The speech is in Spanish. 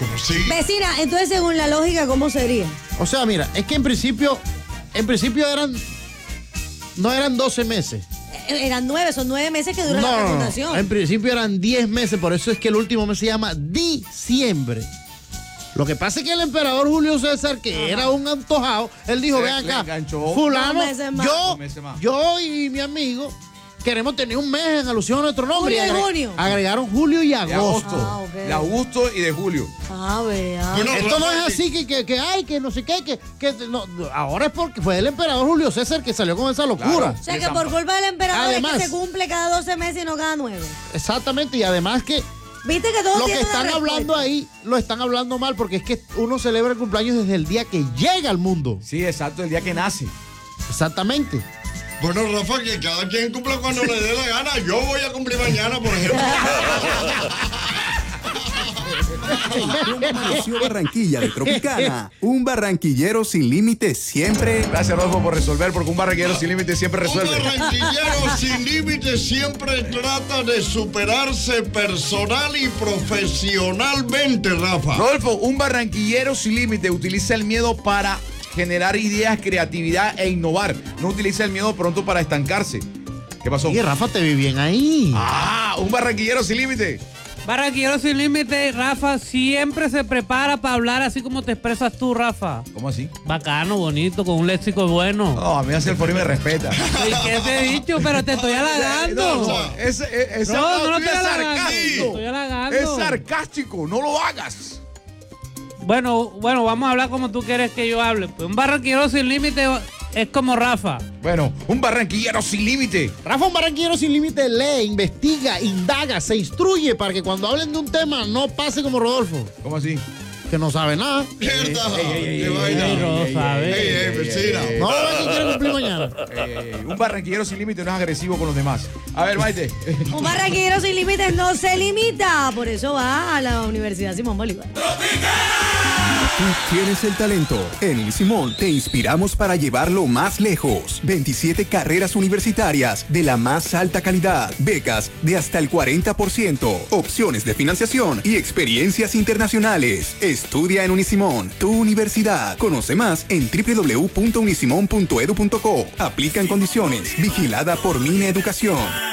Sí. Vecina, entonces según la lógica, ¿cómo sería? O sea, mira, es que en principio no eran 12 meses. Eran 9, son 9 meses que dura la fecundación. En principio eran 10 meses, por eso es que el último mes se llama diciembre. Lo que pasa es que el emperador Julio César, que era un antojado, él dijo, ven acá, fulano, 2 meses más. yo y mi amigo queremos tener un mes en alusión a nuestro nombre. Julio y junio. Agregaron julio y agosto. Okay. De agosto y de julio. Vea. Bueno, Esto no es así que no sé qué, no, ahora es porque fue el emperador Julio César que salió con esa locura. Claro. O sea que por culpa del emperador Además, es que se cumple cada 12 meses y no cada 9. Exactamente, y además que ¿Viste que todos lo que tienen una están respuesta? hablando ahí, lo están hablando mal, porque es que uno celebra el cumpleaños desde el día que llega al mundo. Sí, exacto, el día que nace. Exactamente. Bueno, Rafa, que cada quien cumpla cuando le dé la gana. Yo voy a cumplir mañana, por ejemplo. Amaneció Barranquilla de Tropicana. Un barranquillero sin límites siempre. Gracias, Rodolfo, por resolver, porque un barranquillero sin límites siempre resuelve. Un barranquillero sin límites siempre trata de superarse personal y profesionalmente, Rafa. Rodolfo, un barranquillero sin límites utiliza el miedo para generar ideas, creatividad e innovar. No utiliza el miedo pronto para estancarse. ¿Qué pasó? Y Rafa, te vi bien ahí. Un barranquillero sin límites. Barranquillero sin límite, Rafa siempre se prepara para hablar así como te expresas tú, Rafa. ¿Cómo así? Bacano, bonito, con un léxico bueno. No, a mí hace el foro y me respeta. ¿Y qué te he dicho? Pero te estoy halagando. No te estoy halagando. Estoy halagando. Es sarcástico, no lo hagas. Bueno, vamos a hablar como tú quieres que yo hable. Pues un barranquillero sin límite es como Rafa. Bueno, un barranquillero sin límite. Rafa, un barranquillero sin límite lee, investiga, indaga, se instruye para que cuando hablen de un tema no pase como Rodolfo, ¿Cómo así? que no sabe nada. Mierda. ey, Qué vaina. no sabe. Vecina. No va a ver que quiere cumplir mañana. Un barranquillero sin límite no es agresivo con los demás. A ver, Maite. Un barranquillero sin límites no se limita. Por eso va a la Universidad Simón Bolívar. Tú tienes el talento. En el Simón te inspiramos para llevarlo más lejos. 27 carreras universitarias de la más alta calidad. Becas de hasta el 40%. Opciones de financiación y experiencias internacionales. Estudia en Unisimón, tu universidad. Conoce más en www.unisimon.edu.co. Aplican condiciones. Vigilada por Mineeducación.